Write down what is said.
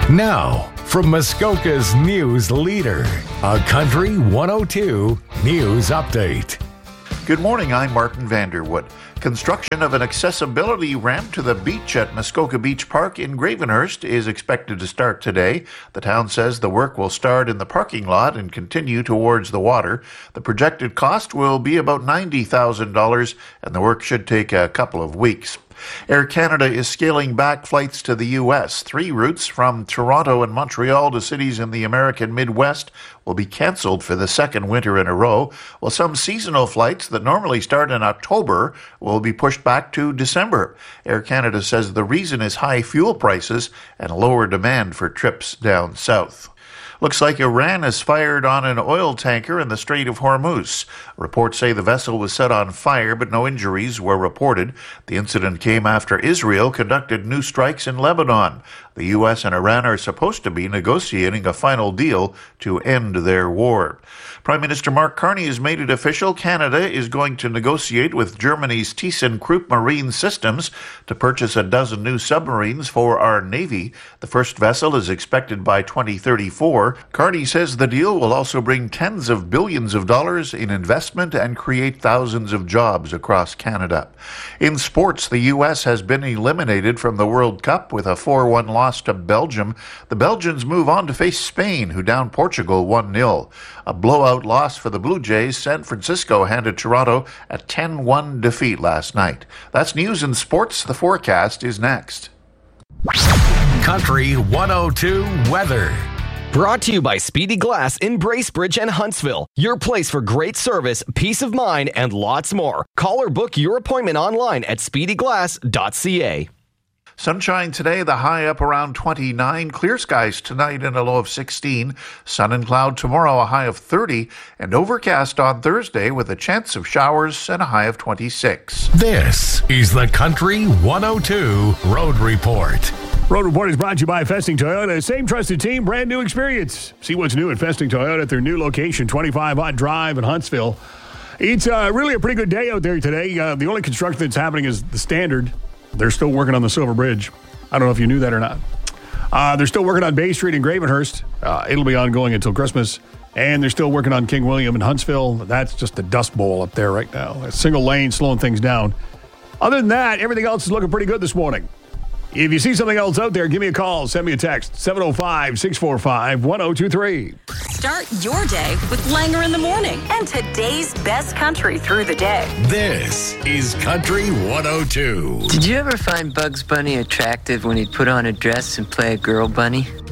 Now, from Muskoka's news leader, a Country 102 News Update. Good morning, I'm Martin Vanderwood. Construction of an accessibility ramp to the beach at Muskoka Beach Park in Gravenhurst is expected to start today. The town says the work will start in the parking lot and continue towards the water. The projected cost will be about $90,000, and the work should take a couple of weeks. Air Canada is scaling back flights to the U.S. 3 routes from Toronto and Montreal to cities in the American Midwest will be cancelled for the second winter in a row, while some seasonal flights that normally start in October will be pushed back to December. Air Canada says the reason is high fuel prices and lower demand for trips down south. Looks like Iran has fired on an oil tanker in the Strait of Hormuz. Reports say the vessel was set on fire, but no injuries were reported. The incident came after Israel conducted new strikes in Lebanon. The U.S. and Iran are supposed to be negotiating a final deal to end their war. Prime Minister Mark Carney has made it official. Canada is going to negotiate with Germany's ThyssenKrupp Marine Systems to purchase a dozen new submarines for our Navy. The first vessel is expected by 2034. Carney says the deal will also bring tens of billions of dollars in investment and create thousands of jobs across Canada. In sports, the U.S. has been eliminated from the World Cup with a 4-1 loss to Belgium. The Belgians move on to face Spain, who downed Portugal 1-0. A blowout loss for the Blue Jays. San Francisco handed Toronto a 10-1 defeat last night. That's news and sports. The forecast is next. Country 102 weather. Brought to you by Speedy Glass in Bracebridge and Huntsville. Your place for great service, peace of mind, and lots more. Call or book your appointment online at speedyglass.ca. Sunshine today, the high up around 29. Clear skies tonight and a low of 16. Sun and cloud tomorrow, a high of 30. And overcast on Thursday with a chance of showers and a high of 26. This is the Country 102 Road Report. Road Report is brought to you by Festing Toyota. Same trusted team, brand new experience. See what's new at Festing Toyota at their new location, 25 Ott Drive in Huntsville. It's really a pretty good day out there today. The only construction that's happening is the standard. They're still working on the Silver Bridge. I don't know if you knew that or not. They're still working on Bay Street in Gravenhurst. It'll be ongoing until Christmas. And they're still working on King William in Huntsville. That's just the Dust Bowl up there right now. A single lane slowing things down. Other than that, everything else is looking pretty good this morning. If you see something else out there, give me a call. Send me a text, 705-645-1023. Start your day with Langer in the Morning and today's best country through the day. This is Country 102. Did you ever find Bugs Bunny attractive when he'd put on a dress and play a girl bunny?